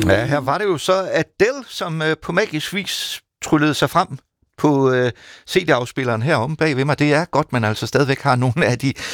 Ja, her var det jo så Adele, som på magisk vis tryllede sig frem på CD-afspilleren heromme bag ved mig. Det er godt, man altså stadigvæk har nogle af de